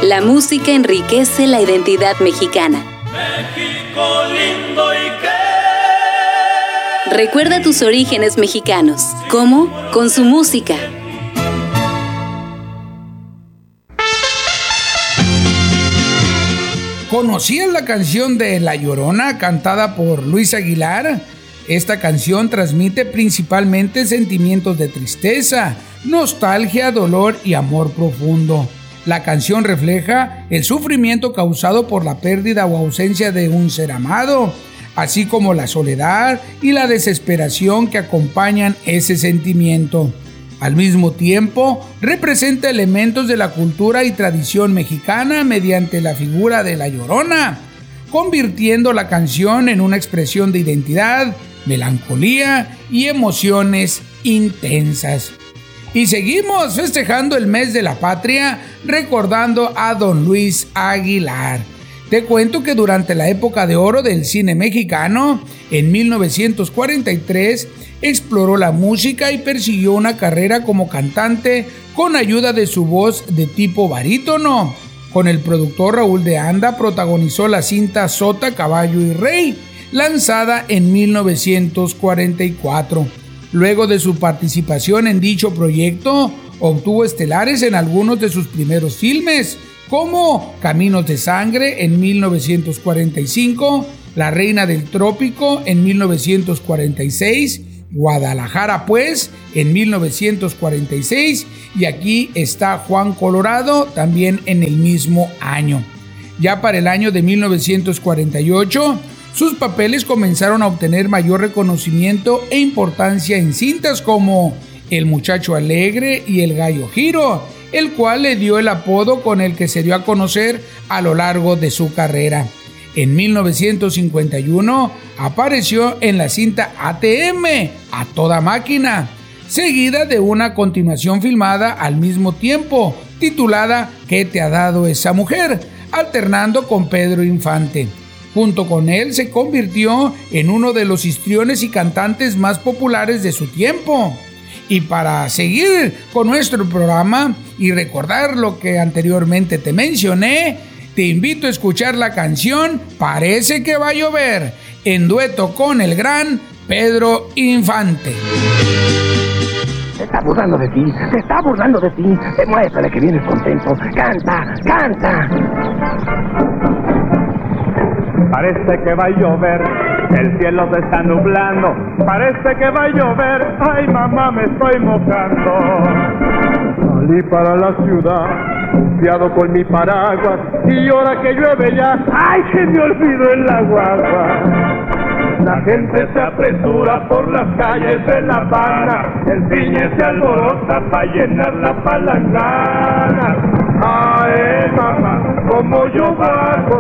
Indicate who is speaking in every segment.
Speaker 1: La música enriquece la identidad mexicana.
Speaker 2: México lindo y qué.
Speaker 1: Recuerda tus orígenes mexicanos. ¿Cómo? Con su música.
Speaker 3: ¿Conocías la canción de La Llorona cantada por Luis Aguilar? Esta canción transmite principalmente sentimientos de tristeza, nostalgia, dolor y amor profundo. La canción refleja el sufrimiento causado por la pérdida o ausencia de un ser amado, así como la soledad y la desesperación que acompañan ese sentimiento. Al mismo tiempo, representa elementos de la cultura y tradición mexicana mediante la figura de La Llorona, convirtiendo la canción en una expresión de identidad, melancolía y emociones intensas. Y seguimos festejando el mes de la patria, recordando a don Luis Aguilar. Te cuento que durante la época de oro del cine mexicano, en 1943, exploró la música y persiguió una carrera como cantante con ayuda de su voz de tipo barítono. Con el productor Raúl de Anda protagonizó la cinta Sota, Caballo y Rey, lanzada en 1944. Luego de su participación en dicho proyecto, obtuvo estelares en algunos de sus primeros filmes, como Caminos de Sangre en 1945, La Reina del Trópico en 1946, Guadalajara pues en 1946 y Aquí está Juan Colorado también en el mismo año. Ya para el año de 1948, sus papeles comenzaron a obtener mayor reconocimiento e importancia en cintas como El Muchacho Alegre y El Gallo Giro, el cual le dio el apodo con el que se dio a conocer a lo largo de su carrera. En 1951 apareció en la cinta ATM, A Toda Máquina, seguida de una continuación filmada al mismo tiempo, titulada ¿Qué te ha dado esa mujer?, alternando con Pedro Infante. Junto con él se convirtió en uno de los histriones y cantantes más populares de su tiempo. Y para seguir con nuestro programa y recordar lo que anteriormente te mencioné, te invito a escuchar la canción Parece que va a llover, en dueto con el gran Pedro Infante.
Speaker 4: Se está burlando de ti, se está burlando de ti. Demuéstrale que vienes contento. Canta, canta.
Speaker 5: Parece que va a llover, el cielo se está nublando. Parece que va a llover, ay mamá me estoy mojando. Salí para la ciudad, confiado con mi paraguas, y ahora que llueve ya, ay se me olvidó el guagua. La gente se apresura por las calles de La Habana, el cine se alborota para llenar la palangana. Ay mamá, como yo va a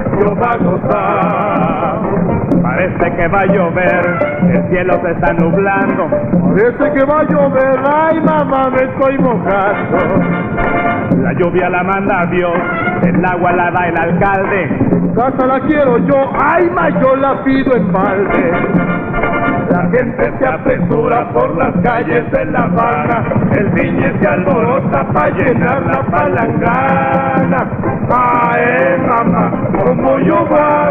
Speaker 5: gozar, Parece que va a llover, el cielo se está nublando. Parece que va a llover, ay mamá me estoy mojando. La lluvia la manda Dios, el agua la da el alcalde. Casa la quiero yo, ay ma yo la pido en balde. La gente se apresura por las calles de La Habana, el viñe se alborota para llenar la palangana. Ay mamá, como yo va a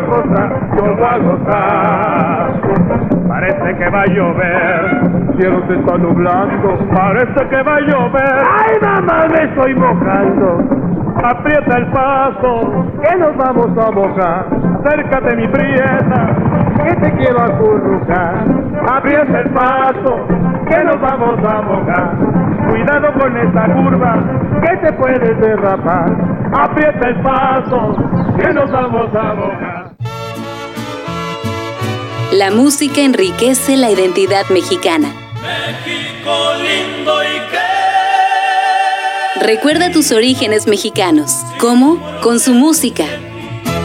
Speaker 5: gozar, Parece que va a llover, el cielo se está nublando. Parece que va a llover, ay mamá me estoy mojando. Aprieta el paso, que nos vamos a mojar. Acércate mi prieta, que te quiero acurrucar. Aprieta el paso, que nos vamos a mojar. Cuidado con esta curva, que te puedes derrapar. Aprieta el paso, que nos vamos a mojar.
Speaker 1: La música enriquece la identidad mexicana.
Speaker 2: México lindo y qué.
Speaker 1: Recuerda tus orígenes mexicanos. ¿Cómo? Con su música.